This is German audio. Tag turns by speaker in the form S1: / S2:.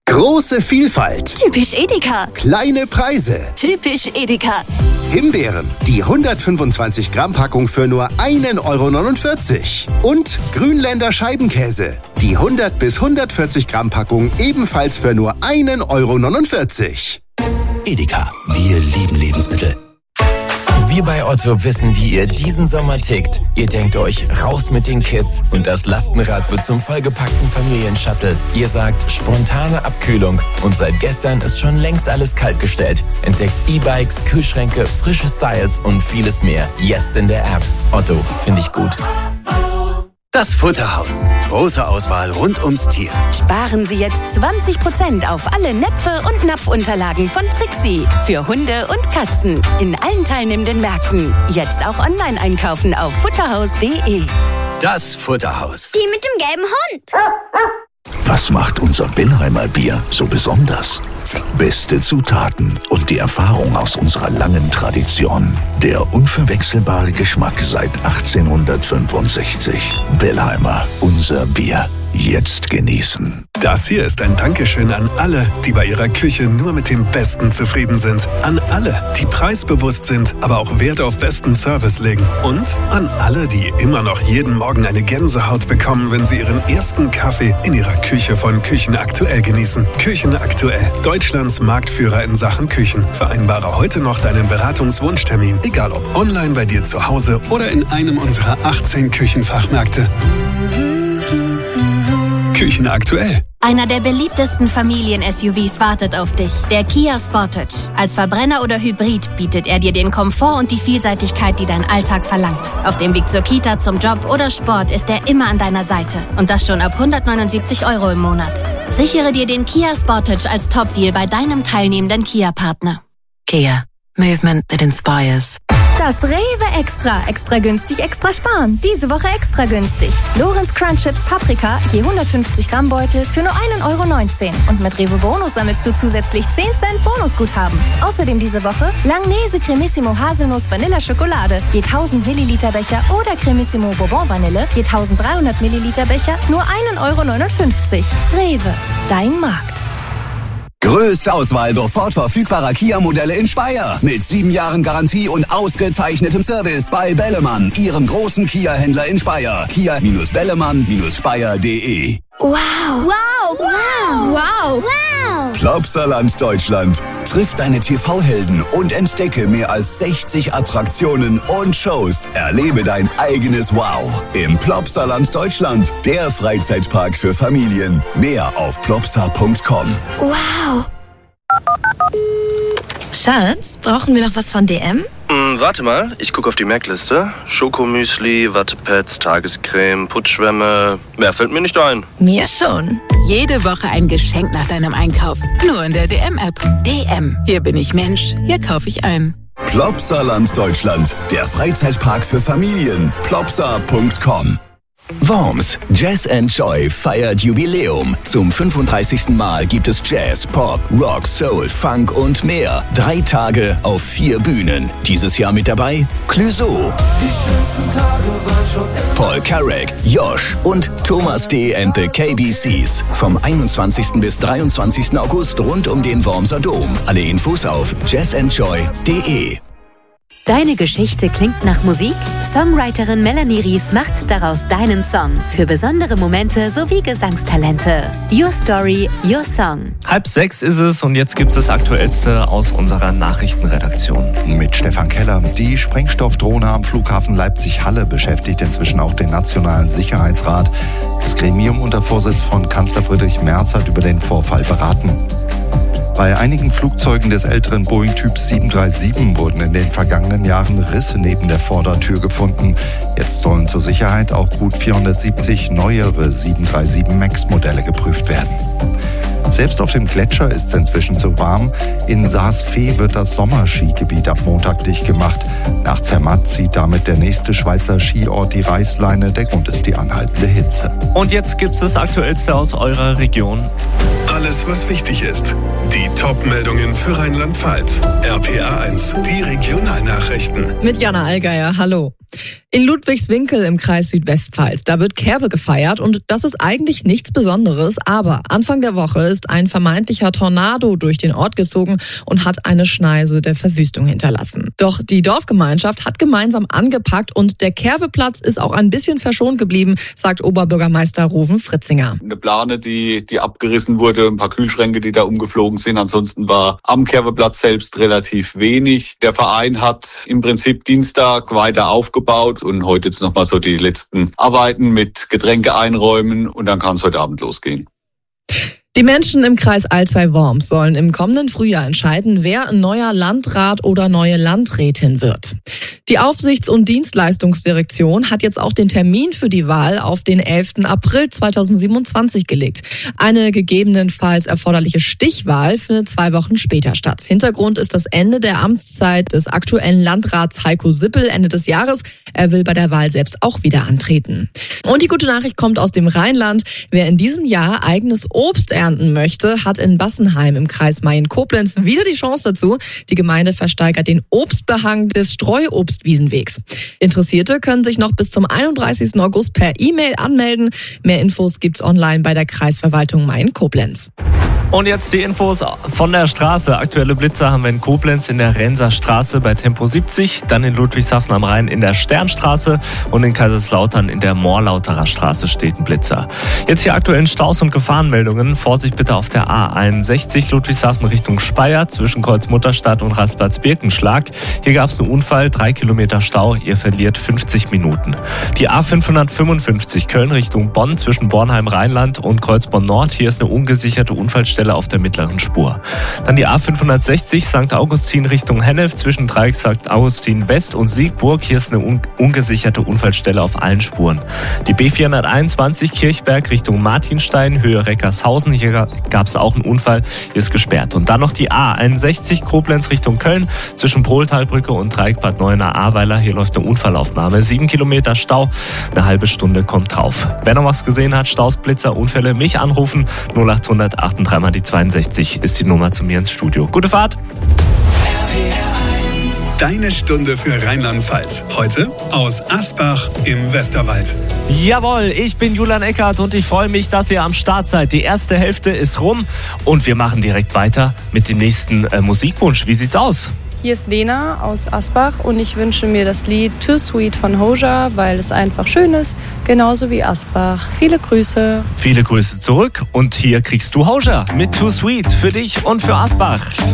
S1: Große Vielfalt.
S2: Typisch Edeka.
S1: Kleine Preise.
S2: Typisch Edeka.
S1: Himbeeren, die 125 Gramm Packung für nur 1,49 €. Und Grünländer Scheibenkäse, die 100 bis 140 Gramm Packung ebenfalls für nur 1,49 €.
S3: Edeka, wir lieben Lebensmittel. Wir bei Otto wissen, wie ihr diesen Sommer tickt. Ihr denkt euch, raus mit den Kids und das Lastenrad wird zum vollgepackten Familienshuttle. Ihr sagt, spontane Abkühlung und seit gestern ist schon längst alles kaltgestellt. Entdeckt E-Bikes, Kühlschränke, frische Styles und vieles mehr. Jetzt in der App. Otto, finde ich gut.
S4: Das Futterhaus. Große Auswahl rund ums Tier.
S2: Sparen Sie jetzt 20% auf alle Näpfe und Napfunterlagen von Trixie. Für Hunde und Katzen. In allen teilnehmenden Märkten. Jetzt auch online einkaufen auf futterhaus.de.
S4: Das Futterhaus.
S5: Die mit dem gelben Hund.
S6: Was macht unser Bellheimer Bier so besonders? Beste Zutaten und die Erfahrung aus unserer langen Tradition. Der unverwechselbare Geschmack seit 1865. Bellheimer, unser Bier. Jetzt genießen.
S7: Das hier ist ein Dankeschön an alle, die bei ihrer Küche nur mit dem Besten zufrieden sind. An alle, die preisbewusst sind, aber auch Wert auf besten Service legen. Und an alle, die immer noch jeden Morgen eine Gänsehaut bekommen, wenn sie ihren ersten Kaffee in ihrer Küche von Küchen Aktuell genießen. Küchen Aktuell, Deutschlands Marktführer in Sachen Küchen. Vereinbare heute noch deinen Beratungswunschtermin, egal ob online bei dir zu Hause oder in einem unserer 18 Küchenfachmärkte. Küchen Aktuell.
S8: Einer der beliebtesten Familien-SUVs wartet auf dich. Der Kia Sportage. Als Verbrenner oder Hybrid bietet er dir den Komfort und die Vielseitigkeit, die dein Alltag verlangt. Auf dem Weg zur Kita, zum Job oder Sport ist er immer an deiner Seite. Und das schon ab 179 € im Monat. Sichere dir den Kia Sportage als Top-Deal bei deinem teilnehmenden Kia-Partner.
S9: Kia. Movement that inspires.
S10: Das Rewe Extra. Extra günstig, extra sparen. Diese Woche extra günstig. Lorenz Crunch Chips Paprika, je 150 Gramm Beutel für nur 1,19 €. Und mit Rewe Bonus sammelst du zusätzlich 10 Cent Bonusguthaben. Außerdem diese Woche Langnese Cremissimo Haselnuss Vanilla Schokolade, je 1000 Milliliter Becher oder Cremissimo Bourbon Vanille, je 1300 Milliliter Becher, nur 1,59 €. Rewe, dein Markt.
S11: Größte Auswahl sofort verfügbarer Kia-Modelle in Speyer. Mit 7 Jahren Garantie und ausgezeichnetem Service bei Bellemann, Ihrem großen Kia-Händler in Speyer. Kia-Bellemann-Speyer.de.
S5: Wow. Wow. Wow. Wow. Wow.
S11: Plopsaland Deutschland. Triff deine TV-Helden und entdecke mehr als 60 Attraktionen und Shows. Erlebe dein eigenes Wow im Plopsaland Deutschland. Der Freizeitpark für Familien. Mehr auf plopsa.com.
S5: Wow.
S9: Schatz, brauchen wir noch was von DM?
S12: Warte mal, ich gucke auf die Merkliste. Schokomüsli, Wattepads, Tagescreme, Putzschwämme. Mehr fällt mir nicht ein.
S9: Mir schon. Jede Woche ein Geschenk nach deinem Einkauf. Nur in der DM-App. DM. Hier bin ich Mensch. Hier kaufe ich ein.
S11: Plopsaland Deutschland. Der Freizeitpark für Familien. Plopsa.com. Worms Jazz & Joy feiert Jubiläum. Zum 35. Mal gibt es Jazz, Pop, Rock, Soul, Funk und mehr. 3 Tage auf 4 Bühnen. Dieses Jahr mit dabei Clouseau, Paul Carrack, Josh und Thomas D. and the KBCs. Vom 21. bis 23. August rund um den Wormser Dom. Alle Infos auf jazzandjoy.de.
S13: Deine Geschichte klingt nach Musik? Songwriterin Melanie Ries macht daraus deinen Song. Für besondere Momente sowie Gesangstalente. Your Story, Your Song.
S14: 5:30 ist es und jetzt gibt es das Aktuellste aus unserer Nachrichtenredaktion.
S15: Mit Stefan Keller. Die Sprengstoffdrohne am Flughafen Leipzig-Halle beschäftigt inzwischen auch den Nationalen Sicherheitsrat. Das Gremium unter Vorsitz von Kanzler Friedrich Merz hat über den Vorfall beraten. Bei einigen Flugzeugen des älteren Boeing-Typs 737 wurden in den vergangenen Jahren Risse neben der Vordertür gefunden. Jetzt sollen zur Sicherheit auch gut 470 neuere 737 MAX-Modelle geprüft werden. Selbst auf dem Gletscher ist es inzwischen zu warm. In Saas-Fee wird das Sommerskigebiet ab Montag dicht gemacht. Nach Zermatt zieht damit der nächste Schweizer Skiort die Reißleine. Der Grund ist die anhaltende Hitze.
S14: Und jetzt gibt es das Aktuellste aus eurer Region.
S7: Alles, was wichtig ist. Die Top-Meldungen für Rheinland-Pfalz. RPA 1, die Regionalnachrichten.
S16: Mit Jana Allgeier, hallo. In Ludwigswinkel im Kreis Südwestpfalz, da wird Kerwe gefeiert und das ist eigentlich nichts Besonderes, aber Anfang der Woche ist ein vermeintlicher Tornado durch den Ort gezogen und hat eine Schneise der Verwüstung hinterlassen. Doch die Dorfgemeinschaft hat gemeinsam angepackt und der Kerweplatz ist auch ein bisschen verschont geblieben, sagt Oberbürgermeister Ruven Fritzinger.
S17: Eine Plane, die abgerissen wurde, ein paar Kühlschränke, die da umgeflogen sind. Ansonsten war am Kerweplatz selbst relativ wenig. Der Verein hat im Prinzip Dienstag weiter aufgebaut und heute jetzt nochmal so die letzten Arbeiten mit Getränke einräumen und dann kann es heute Abend losgehen.
S16: Die Menschen im Kreis Alzey-Worms sollen im kommenden Frühjahr entscheiden, wer ein neuer Landrat oder neue Landrätin wird. Die Aufsichts- und Dienstleistungsdirektion hat jetzt auch den Termin für die Wahl auf den 11. April 2027 gelegt. Eine gegebenenfalls erforderliche Stichwahl findet 2 Wochen später statt. Hintergrund ist das Ende der Amtszeit des aktuellen Landrats Heiko Sippel Ende des Jahres. Er will bei der Wahl selbst auch wieder antreten. Und die gute Nachricht kommt aus dem Rheinland. Wer in diesem Jahr eigenes Obst ernten möchte, hat in Bassenheim im Kreis Mayen-Koblenz wieder die Chance dazu. Die Gemeinde versteigert den Obstbehang des Streuobstwiesenwegs. Interessierte können sich noch bis zum 31. August per E-Mail anmelden. Mehr Infos gibt's online bei der Kreisverwaltung Mayen-Koblenz.
S14: Und jetzt die Infos von der Straße. Aktuelle Blitzer haben wir in Koblenz in der Renser Straße bei Tempo 70, dann in Ludwigshafen am Rhein in der Sternstraße und in Kaiserslautern in der Moorlauterer Straße steht ein Blitzer. Jetzt hier aktuellen Staus und Gefahrenmeldungen. Vorsicht bitte auf der A61 Ludwigshafen Richtung Speyer zwischen Kreuzmutterstadt und Rasplatz-Birkenschlag. Hier gab es einen Unfall, 3 Kilometer Stau, ihr verliert 50 Minuten. Die A555 Köln Richtung Bonn zwischen Bornheim-Rheinland und Kreuzborn-Nord. Hier ist eine ungesicherte Unfallstelle auf der mittleren Spur. Dann die A560 St. Augustin Richtung Hennef zwischen Dreieck St. Augustin West und Siegburg. Hier ist eine ungesicherte Unfallstelle auf allen Spuren. Die B421 Kirchberg Richtung Martinstein, Höhe Reckershausen. Hier gab es auch einen Unfall, hier ist gesperrt. Und dann noch die A61 Koblenz Richtung Köln zwischen Prohltalbrücke und Dreieck Bad Neuenahr-Ahrweiler. Hier läuft eine Unfallaufnahme. 7 Kilometer Stau, eine halbe Stunde kommt drauf. Wer noch was gesehen hat, Staus, Blitzer, Unfälle, mich anrufen. 0800 83 die 62 ist die Nummer zu mir ins Studio. Gute Fahrt!
S7: Deine Stunde für Rheinland-Pfalz. Heute aus Asbach im Westerwald.
S14: Jawohl, ich bin Julian Eckert und ich freue mich, dass ihr am Start seid. Die erste Hälfte ist rum und wir machen direkt weiter mit dem nächsten Musikwunsch. Wie sieht's aus?
S18: Hier ist Lena aus Asbach und ich wünsche mir das Lied Too Sweet von Hoja, weil es einfach schön ist, genauso wie Asbach. Viele Grüße.
S14: Viele Grüße zurück und hier kriegst du Hoja mit Too Sweet für dich und für Asbach.